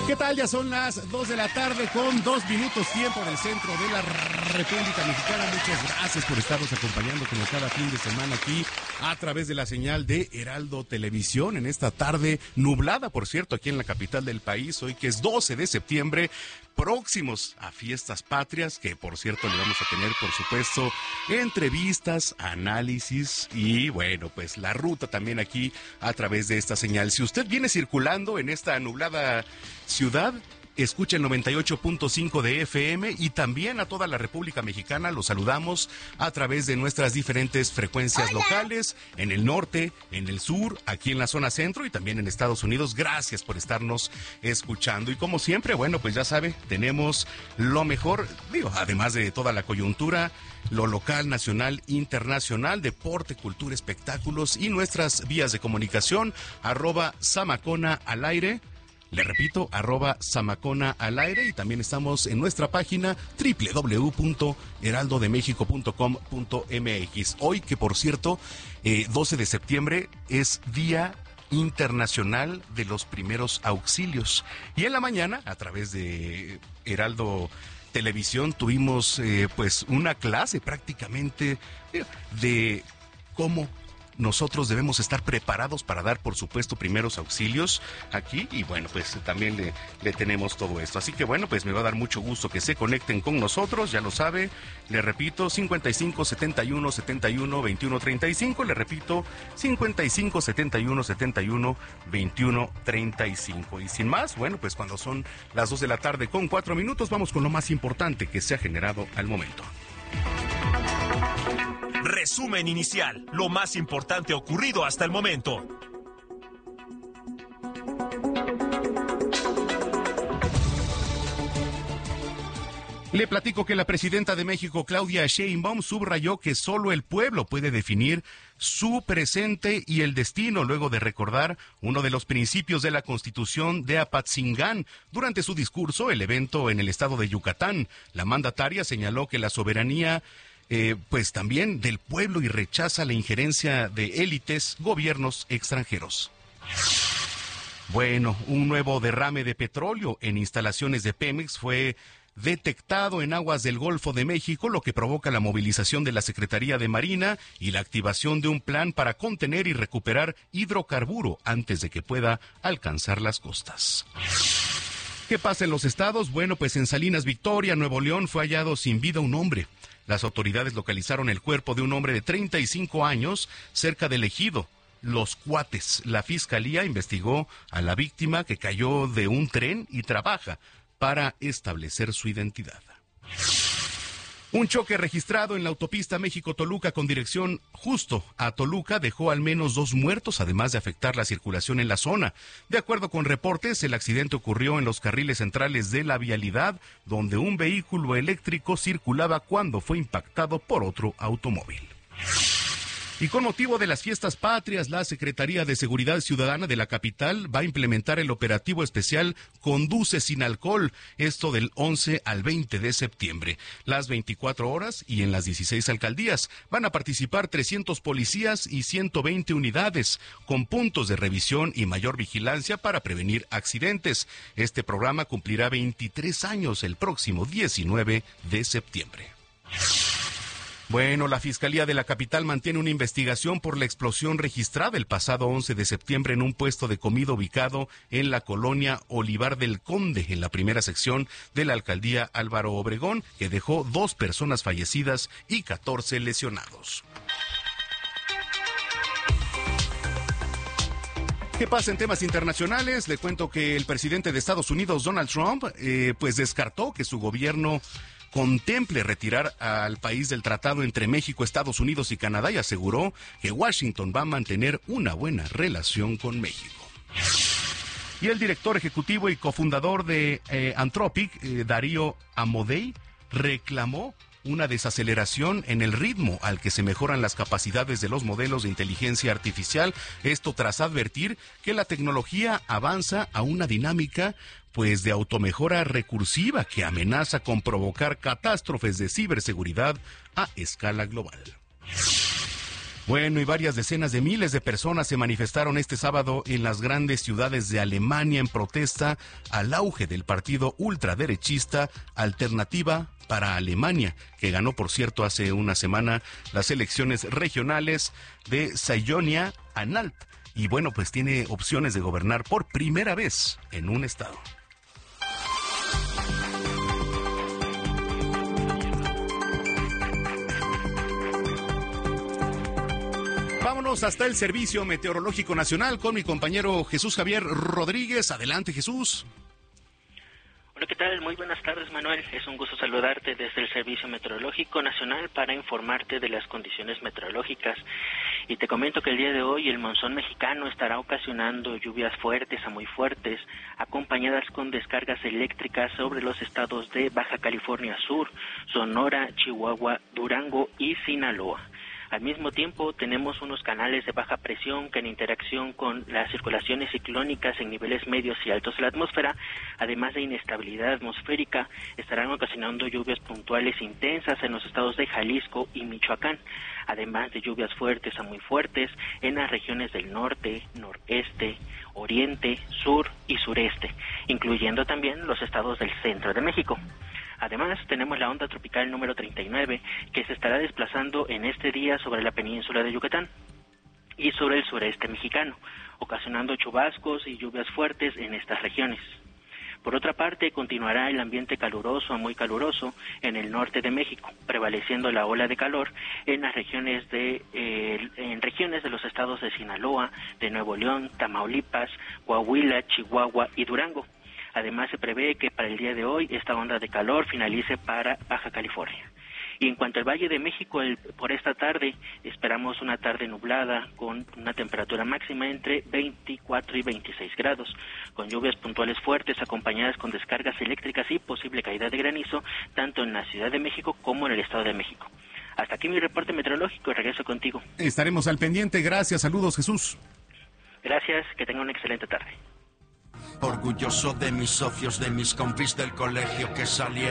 ¿Qué tal? Ya son las 2 de la tarde con 2 minutos tiempo del centro de la República Mexicana. Muchas gracias por estarnos acompañando como cada fin de semana aquí a través de la señal de Heraldo Televisión en esta tarde nublada, por cierto, aquí en la capital del país, hoy que es 12 de septiembre, próximos a fiestas patrias, que por cierto le vamos a tener, por supuesto, entrevistas, análisis y bueno, pues la ruta también aquí a través de esta señal. Si usted viene circulando en esta nublada ciudad, escucha el 98.5 de FM y también a toda la República Mexicana. Los saludamos a través de nuestras diferentes frecuencias locales, en el norte, en el sur, aquí en la zona centro y también en Estados Unidos. Gracias por estarnos escuchando. Y como siempre, bueno, pues ya sabe, tenemos lo mejor, además de toda la coyuntura, lo local, nacional, internacional, deporte, cultura, espectáculos y nuestras vías de comunicación, @Zamacona al aire. Le repito, @Zamacona al aire, y también estamos en nuestra página www.heraldodemexico.com.mx. Hoy, que por cierto, 12 de septiembre es Día Internacional de los Primeros Auxilios. Y en la mañana, a través de Heraldo Televisión, tuvimos pues una clase prácticamente de cómo nosotros debemos estar preparados para dar, por supuesto, primeros auxilios aquí, y bueno, pues también le tenemos todo esto. Así que bueno, pues me va a dar mucho gusto que se conecten con nosotros, ya lo sabe, le repito, 55 71 71 21 35, le repito, 55 71 71 21 35. Y sin más, bueno, pues cuando son las 2 de la tarde con 4 minutos, vamos con lo más importante que se ha generado al momento. Resumen inicial, lo más importante ocurrido hasta el momento. Le platico que la presidenta de México, Claudia Sheinbaum, subrayó que solo el pueblo puede definir su presente y el destino, luego de recordar uno de los principios de la Constitución de Apatzingán. Durante su discurso, el evento en el estado de Yucatán, la mandataria señaló que la soberanía pues también del pueblo y rechaza la injerencia de élites, gobiernos extranjeros. Bueno, un nuevo derrame de petróleo en instalaciones de Pemex fue detectado en aguas del Golfo de México, lo que provoca la movilización de la Secretaría de Marina y la activación de un plan para contener y recuperar hidrocarburo antes de que pueda alcanzar las costas. ¿Qué pasa en los estados? Bueno, pues en Salinas Victoria, Nuevo León, fue hallado sin vida un hombre. Las autoridades localizaron el cuerpo de un hombre de 35 años cerca del ejido Los Cuates. La fiscalía investigó a la víctima, que cayó de un tren y trabaja para establecer su identidad. Un choque registrado en la autopista México-Toluca con dirección justo a Toluca dejó al menos 2 muertos, además de afectar la circulación en la zona. De acuerdo con reportes, el accidente ocurrió en los carriles centrales de la vialidad, donde un vehículo eléctrico circulaba cuando fue impactado por otro automóvil. Y con motivo de las fiestas patrias, la Secretaría de Seguridad Ciudadana de la capital va a implementar el operativo especial Conduce sin alcohol, esto del 11 al 20 de septiembre. Las 24 horas y en las 16 alcaldías van a participar 300 policías y 120 unidades, con puntos de revisión y mayor vigilancia para prevenir accidentes. Este programa cumplirá 23 años el próximo 19 de septiembre. Bueno, la Fiscalía de la capital mantiene una investigación por la explosión registrada el pasado 11 de septiembre en un puesto de comida ubicado en la colonia Olivar del Conde, en la primera sección de la alcaldía Álvaro Obregón, que dejó 2 personas fallecidas y 14 lesionados. ¿Qué pasa en temas internacionales? Le cuento que el presidente de Estados Unidos, Donald Trump, pues descartó que su gobierno contemple retirar al país del tratado entre México, Estados Unidos y Canadá, y aseguró que Washington va a mantener una buena relación con México. Y el director ejecutivo y cofundador de Anthropic, Darío Amodei, reclamó una desaceleración en el ritmo al que se mejoran las capacidades de los modelos de inteligencia artificial, esto tras advertir que la tecnología avanza a una dinámica pues de automejora recursiva que amenaza con provocar catástrofes de ciberseguridad a escala global. Bueno, y varias decenas de miles de personas se manifestaron este sábado en las grandes ciudades de Alemania en protesta al auge del partido ultraderechista Alternativa para Alemania, que ganó, por cierto, hace una semana las elecciones regionales de Sajonia-Anhalt. Y bueno, pues tiene opciones de gobernar por primera vez en un estado. Vámonos hasta el Servicio Meteorológico Nacional con mi compañero Jesús Javier Rodríguez. Adelante, Jesús. Hola, ¿qué tal? Muy buenas tardes, Manuel. Es un gusto saludarte desde el Servicio Meteorológico Nacional para informarte de las condiciones meteorológicas. Y te comento que el día de hoy el monzón mexicano estará ocasionando lluvias fuertes a muy fuertes, acompañadas con descargas eléctricas sobre los estados de Baja California Sur, Sonora, Chihuahua, Durango y Sinaloa. Al mismo tiempo, tenemos unos canales de baja presión que en interacción con las circulaciones ciclónicas en niveles medios y altos de la atmósfera, además de inestabilidad atmosférica, estarán ocasionando lluvias puntuales intensas en los estados de Jalisco y Michoacán, además de lluvias fuertes a muy fuertes en las regiones del norte, noreste, oriente, sur y sureste, incluyendo también los estados del centro de México. Además, tenemos la onda tropical número 39, que se estará desplazando en este día sobre la península de Yucatán y sobre el sureste mexicano, ocasionando chubascos y lluvias fuertes en estas regiones. Por otra parte, continuará el ambiente caluroso a muy caluroso en el norte de México, prevaleciendo la ola de calor en las regiones de los estados de Sinaloa, de Nuevo León, Tamaulipas, Coahuila, Chihuahua y Durango. Además, se prevé que para el día de hoy esta onda de calor finalice para Baja California. Y en cuanto al Valle de México, por esta tarde esperamos una tarde nublada con una temperatura máxima entre 24 y 26 grados, con lluvias puntuales fuertes acompañadas con descargas eléctricas y posible caída de granizo, tanto en la Ciudad de México como en el Estado de México. Hasta aquí mi reporte meteorológico y regreso contigo. Estaremos al pendiente. Gracias. Saludos, Jesús. Gracias. Que tengan una excelente tarde. Orgulloso de mis socios, de mis compis del colegio que salieron.